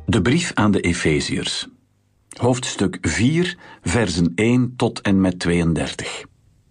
De brief aan de Efeziërs, hoofdstuk 4, versen 1 tot en met 32.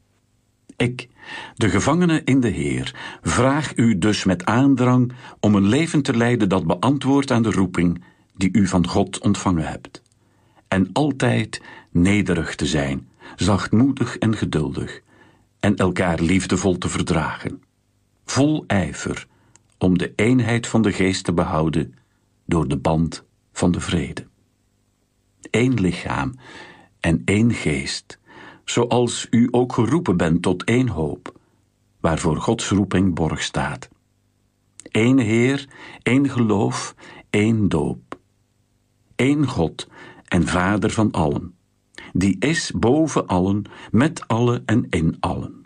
Ik, de gevangene in de Heer, vraag u dus met aandrang om een leven te leiden dat beantwoordt aan de roeping die u van God ontvangen hebt. En altijd nederig te zijn, zachtmoedig en geduldig, en elkaar liefdevol te verdragen. Vol ijver, om de eenheid van de geest te behouden door de band van de vrede. Eén lichaam en één geest, zoals u ook geroepen bent tot één hoop, waarvoor Gods roeping borg staat. Eén Heer, één geloof, één doop. Eén God en Vader van allen, die is boven allen, met allen en in allen.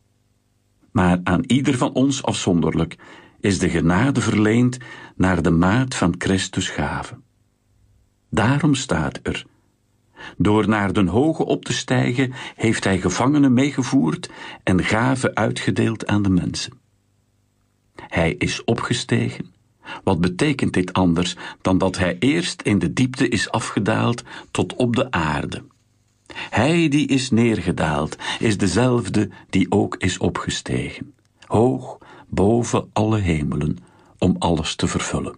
Maar aan ieder van ons afzonderlijk is de genade verleend naar de maat van Christus gave. Daarom staat er: door naar den hoge op te stijgen, heeft hij gevangenen meegevoerd en gaven uitgedeeld aan de mensen. Hij is opgestegen. Wat betekent dit anders dan dat hij eerst in de diepte is afgedaald tot op de aarde? Hij die is neergedaald, is dezelfde die ook is opgestegen, hoog boven alle hemelen, om alles te vervullen.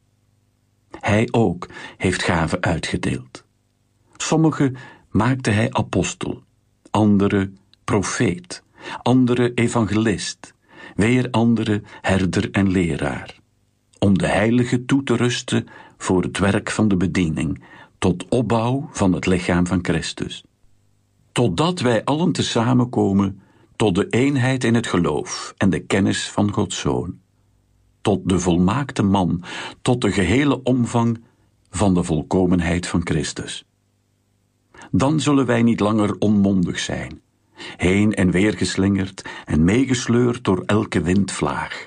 Hij ook heeft gaven uitgedeeld. Sommige maakte hij apostel, andere profeet, andere evangelist, weer andere herder en leraar, om de heiligen toe te rusten voor het werk van de bediening, tot opbouw van het lichaam van Christus. Totdat wij allen tezamen komen tot de eenheid in het geloof en de kennis van Gods Zoon, tot de volmaakte man, tot de gehele omvang van de volkomenheid van Christus. Dan zullen wij niet langer onmondig zijn, heen en weer geslingerd en meegesleurd door elke windvlaag.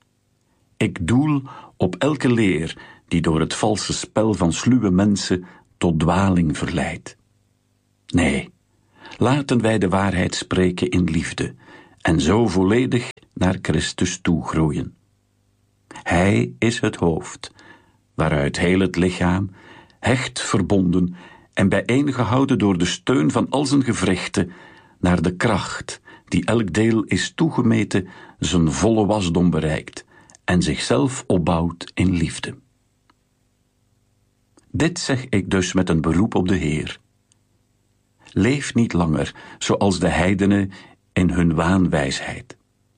Ik doel op elke leer die door het valse spel van sluwe mensen tot dwaling verleidt. Nee, laten wij de waarheid spreken in liefde en zo volledig naar Christus toegroeien. Hij is het hoofd, waaruit heel het lichaam, hecht verbonden en bijeengehouden door de steun van al zijn gewrichten, naar de kracht die elk deel is toegemeten, zijn volle wasdom bereikt en zichzelf opbouwt in liefde. Dit zeg ik dus met een beroep op de Heer. Leef niet langer zoals de heidenen in hun waanwijsheid.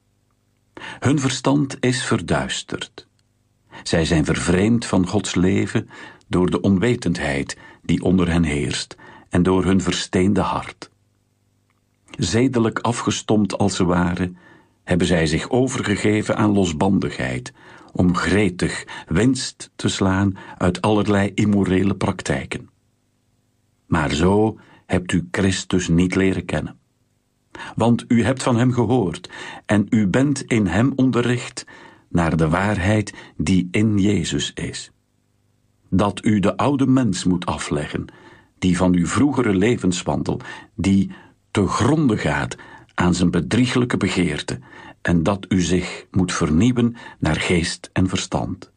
Hun verstand is verduisterd. Zij zijn vervreemd van Gods leven door de onwetendheid die onder hen heerst en door hun versteende hart. Zedelijk afgestompt als ze waren, hebben zij zich overgegeven aan losbandigheid, om gretig winst te slaan uit allerlei immorele praktijken. Maar zo hebt u Christus niet leren kennen. Want u hebt van hem gehoord en u bent in hem onderricht naar de waarheid die in Jezus is. Dat u de oude mens moet afleggen, die van uw vroegere levenswandel, die te gronde gaat aan zijn bedrieglijke begeerte, en dat u zich moet vernieuwen naar geest en verstand.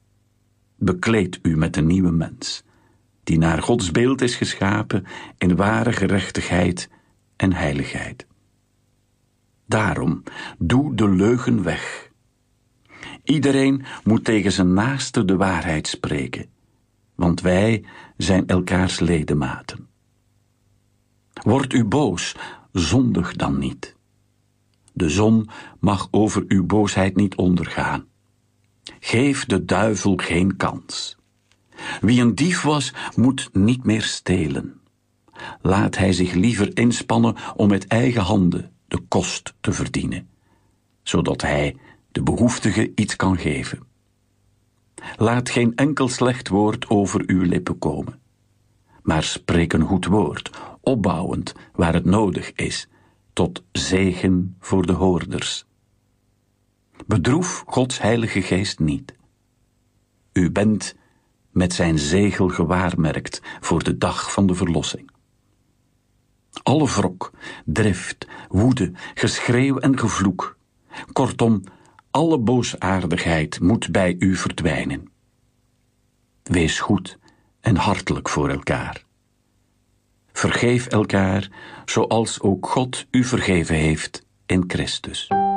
Bekleed u met een nieuwe mens, die naar Gods beeld is geschapen in ware gerechtigheid en heiligheid. Daarom, doe de leugen weg. Iedereen moet tegen zijn naaste de waarheid spreken, want wij zijn elkaars ledematen. Wordt u boos, zondig dan niet. De zon mag over uw boosheid niet ondergaan. Geef de duivel geen kans. Wie een dief was, moet niet meer stelen. Laat hij zich liever inspannen om met eigen handen de kost te verdienen, zodat hij de behoeftige iets kan geven. Laat geen enkel slecht woord over uw lippen komen, maar spreek een goed woord, opbouwend waar het nodig is, tot zegen voor de hoorders. Bedroef Gods Heilige Geest niet. U bent met zijn zegel gewaarmerkt voor de dag van de verlossing. Alle wrok, drift, woede, geschreeuw en gevloek, kortom, alle boosaardigheid moet bij u verdwijnen. Wees goed en hartelijk voor elkaar. Vergeef elkaar, zoals ook God u vergeven heeft in Christus.